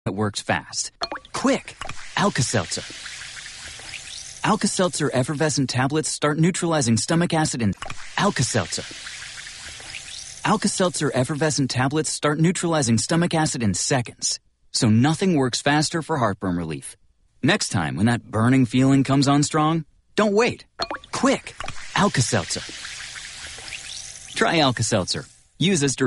that works fast. Quick! Alka-Seltzer. Alka-Seltzer effervescent tablets start neutralizing stomach acid in Alka-Seltzer. Alka-Seltzer effervescent tablets start neutralizing stomach acid in seconds. So nothing works faster for heartburn relief. Next time when that burning feeling comes on strong, don't wait. Quick! Alka-Seltzer. Try Alka-Seltzer. Use as directed.